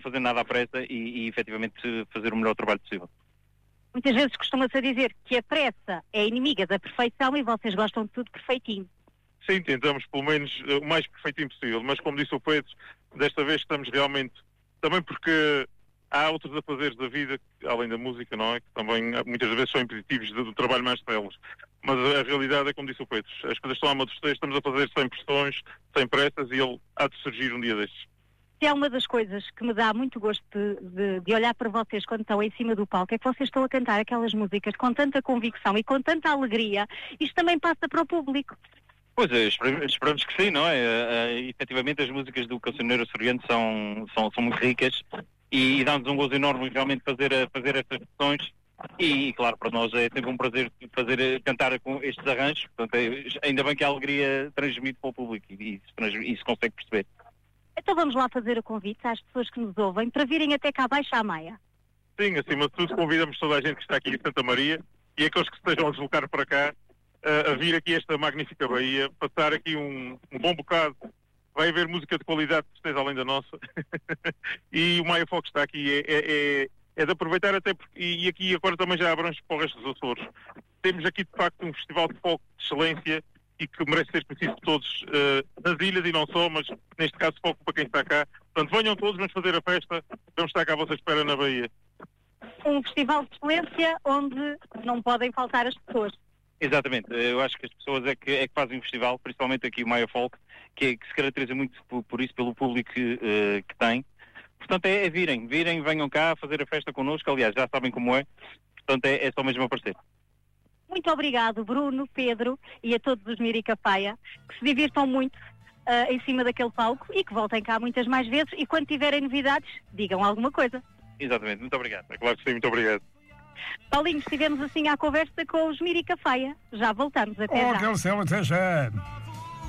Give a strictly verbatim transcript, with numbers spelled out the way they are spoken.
fazer nada à pressa e, e efetivamente fazer o melhor trabalho possível. Muitas vezes costuma-se dizer que a pressa é inimiga da perfeição e vocês gostam de tudo perfeitinho. Sim, tentamos pelo menos uh, o mais perfeitinho possível, mas como disse o Pedro, desta vez estamos realmente, também porque há outros afazeres da vida, além da música, não é? Que também muitas vezes são impeditivos do, do trabalho mais delas. Mas a, a realidade é como disse o Pedro, as coisas estão a amadurecer, estamos a fazer sem pressões, sem pressas e ele há de surgir um dia destes. Se é uma das coisas que me dá muito gosto de, de, de olhar para vocês quando estão em cima do palco, é que vocês estão a cantar aquelas músicas com tanta convicção e com tanta alegria, isto também passa para o público. Pois é, esperamos, esperamos que sim, não é? Uh, efetivamente as músicas do Cancioneiro Açoriano são, são, são muito ricas e, e dá-nos um gozo enorme realmente fazer, fazer estas versões e, claro, para nós é sempre um prazer fazer, cantar com estes arranjos, portanto, é, ainda bem que a alegria transmite para o público e isso, isso consegue perceber. Então vamos lá fazer o convite às pessoas que nos ouvem para virem até cá abaixo à Maia. Sim, acima de tudo convidamos toda a gente que está aqui em Santa Maria e aqueles que estejam a deslocar para cá a, a vir aqui a esta magnífica baía, passar aqui um, um bom bocado. Vai haver música de qualidade que esteja além da nossa e o Maia Folk está aqui, é, é, é, é de aproveitar até porque, e aqui agora também já abrange para o resto dos Açores. Temos aqui de facto um festival de folk de excelência e que merece ser conhecido por todos uh, nas ilhas e não só, mas neste caso foco para quem está cá. Portanto, venham todos, vamos fazer a festa, vamos estar cá à vossa espera na Baía. Um festival de excelência onde não podem faltar as pessoas. Exatamente, eu acho que as pessoas é que, é que fazem o festival, principalmente aqui o Maia Folk, que, é, que se caracteriza muito por, por isso, pelo público uh, que tem. Portanto, é, é virem, virem, venham cá fazer a festa connosco, aliás, já sabem como é, portanto é, é só mesmo aparecer. Muito obrigado, Bruno, Pedro e a todos os Mirica Faia, que se divirtam muito uh, em cima daquele palco e que voltem cá muitas mais vezes e quando tiverem novidades, digam alguma coisa. Exatamente, muito obrigado. É claro que sim, muito obrigado. Paulinho, estivemos assim à conversa com os Mirica Faia. Já voltamos, até Oh, já. Cancelo, até já.